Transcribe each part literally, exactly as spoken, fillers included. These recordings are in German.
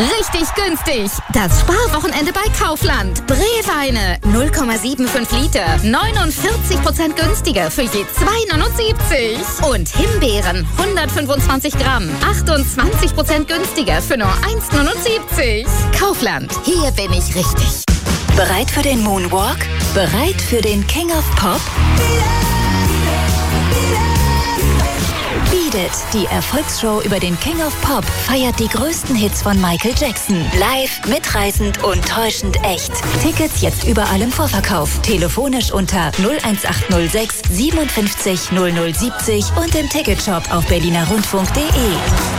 Richtig günstig. Das Sparwochenende bei Kaufland. Brewweine null Komma fünfundsiebzig Liter. neunundvierzig Prozent günstiger für je zwei neunundsiebzig. Und Himbeeren hundertfünfundzwanzig Gramm. achtundzwanzig Prozent günstiger für nur eins neunundsiebzig. Kaufland. Hier bin ich richtig. Bereit für den Moonwalk? Bereit für den King of Pop? Beat It, die Erfolgsshow über den King of Pop, feiert die größten Hits von Michael Jackson. Live, mitreißend und täuschend echt. Tickets jetzt überall im Vorverkauf. Telefonisch unter null eins acht null sechs siebenundfünfzig null null siebzig und im Ticketshop auf berliner rundfunk punkt de.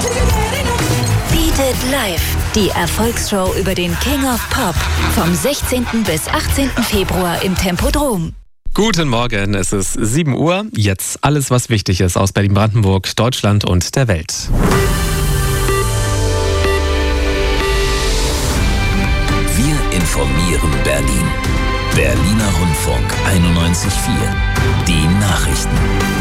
Beat It Live, die Erfolgsshow über den King of Pop. Vom sechzehnten bis achtzehnten Februar im Tempodrom. Guten Morgen, es ist sieben Uhr. Jetzt alles, was wichtig ist aus Berlin-Brandenburg, Deutschland und der Welt. Wir informieren Berlin. Berliner Rundfunk einundneunzig Komma vier. Die Nachrichten.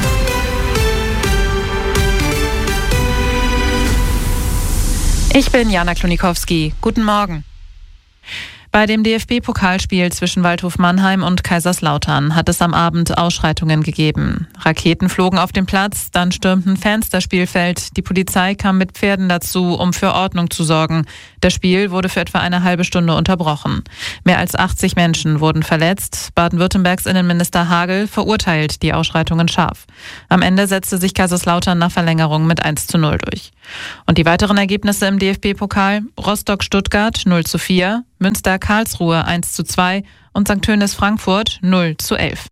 Ich bin Jana Klonikowski. Guten Morgen. Bei dem D F B-Pokalspiel zwischen Waldhof Mannheim und Kaiserslautern hat es am Abend Ausschreitungen gegeben. Raketen flogen auf den Platz, dann stürmten Fans das Spielfeld. Die Polizei kam mit Pferden dazu, um für Ordnung zu sorgen. Das Spiel wurde für etwa eine halbe Stunde unterbrochen. Mehr als achtzig Menschen wurden verletzt. Baden-Württembergs Innenminister Hagel verurteilt die Ausschreitungen scharf. Am Ende setzte sich Kaiserslautern nach Verlängerung mit eins zu null durch. Und die weiteren Ergebnisse im D F B-Pokal: Rostock-Stuttgart null zu vier, Münster-Karlsruhe eins zu zwei und Sankt Tönis-Frankfurt null zu elf.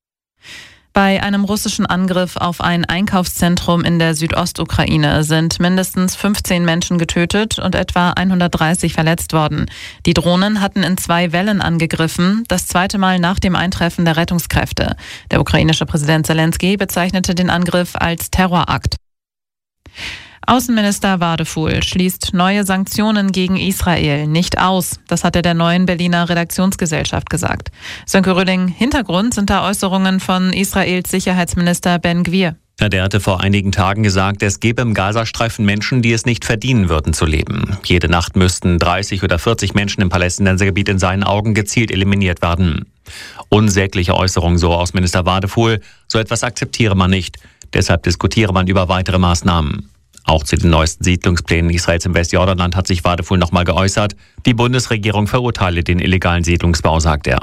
Bei einem russischen Angriff auf ein Einkaufszentrum in der Südostukraine sind mindestens fünfzehn Menschen getötet und etwa hundertdreißig verletzt worden. Die Drohnen hatten in zwei Wellen angegriffen, das zweite Mal nach dem Eintreffen der Rettungskräfte. Der ukrainische Präsident Zelensky bezeichnete den Angriff als Terrorakt. Außenminister Wadefuhl schließt neue Sanktionen gegen Israel nicht aus. Das hat er der neuen Berliner Redaktionsgesellschaft gesagt. Sönke Röding, Hintergrund sind da Äußerungen von Israels Sicherheitsminister Ben Gvir. Ja, der hatte vor einigen Tagen gesagt, es gebe im Gazastreifen Menschen, die es nicht verdienen würden zu leben. Jede Nacht müssten dreißig oder vierzig Menschen im Palästinensergebiet in seinen Augen gezielt eliminiert werden. Unsägliche Äußerung, so Außenminister Wadefuhl. So etwas akzeptiere man nicht. Deshalb diskutiere man über weitere Maßnahmen. Auch zu den neuesten Siedlungsplänen Israels im Westjordanland hat sich Wadefuhl nochmal geäußert. Die Bundesregierung verurteile den illegalen Siedlungsbau, sagt er.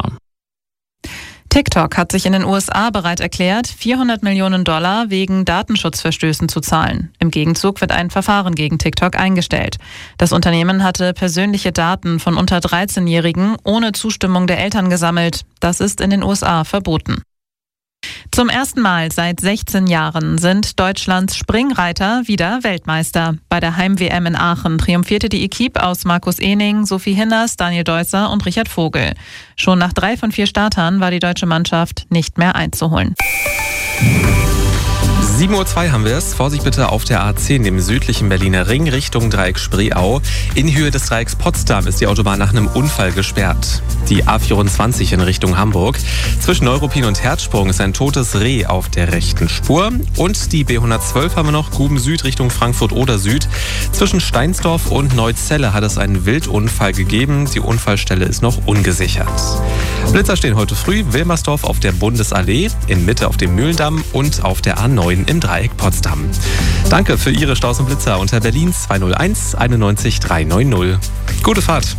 TikTok hat sich in den U S A bereit erklärt, vierhundert Millionen Dollar wegen Datenschutzverstößen zu zahlen. Im Gegenzug wird ein Verfahren gegen TikTok eingestellt. Das Unternehmen hatte persönliche Daten von unter dreizehnjährigen ohne Zustimmung der Eltern gesammelt. Das ist in den U S A verboten. Zum ersten Mal seit sechzehn Jahren sind Deutschlands Springreiter wieder Weltmeister. Bei der Heim-W M in Aachen triumphierte die Equipe aus Markus Ehning, Sophie Hinners, Daniel Deusser und Richard Vogel. Schon nach drei von vier Startern war die deutsche Mannschaft nicht mehr einzuholen. sieben Uhr zwei haben wir es. Vorsicht bitte auf der A zehn, dem südlichen Berliner Ring, Richtung Dreieck Spreeau. In Höhe des Dreiecks Potsdam ist die Autobahn nach einem Unfall gesperrt. Die A vierundzwanzig in Richtung Hamburg. Zwischen Neuruppin und Herzsprung ist ein totes Reh auf der rechten Spur. Und die B hundertzwölf haben wir noch, Guben Süd Richtung Frankfurt oder Süd. Zwischen Steinsdorf und Neuzelle hat es einen Wildunfall gegeben. Die Unfallstelle ist noch ungesichert. Blitzer stehen heute früh, Wilmersdorf auf der Bundesallee, in Mitte auf dem Mühlendamm und auf der A neun im Dreieck Potsdam. Danke für Ihre Staus und Blitzer unter Berlin zwei null eins einundneunzig drei neun null. Gute Fahrt!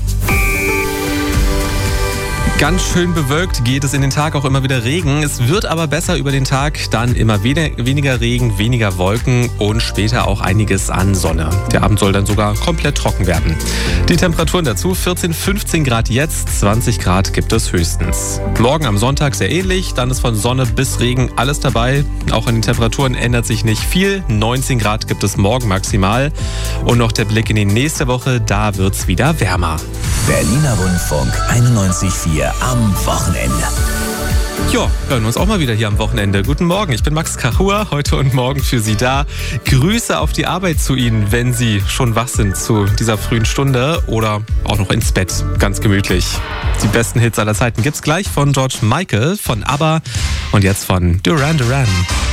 Ganz schön bewölkt geht es in den Tag auch immer wieder Regen. Es wird aber besser über den Tag, dann immer weniger Regen, weniger Wolken und später auch einiges an Sonne. Der Abend soll dann sogar komplett trocken werden. Die Temperaturen dazu vierzehn, fünfzehn Grad jetzt, zwanzig Grad gibt es höchstens. Morgen am Sonntag sehr ähnlich, dann ist von Sonne bis Regen alles dabei. Auch an den Temperaturen ändert sich nicht viel. neunzehn Grad gibt es morgen maximal. Und noch der Blick in die nächste Woche, da wird es wieder wärmer. Berliner Rundfunk einundneunzig Komma vier am Wochenende. Ja, hören wir uns auch mal wieder hier am Wochenende. Guten Morgen, ich bin Max Kachua, heute und morgen für Sie da. Grüße auf die Arbeit zu Ihnen, wenn Sie schon wach sind zu dieser frühen Stunde oder auch noch ins Bett, ganz gemütlich. Die besten Hits aller Zeiten gibt's gleich von George Michael, von ABBA und jetzt von Duran Duran.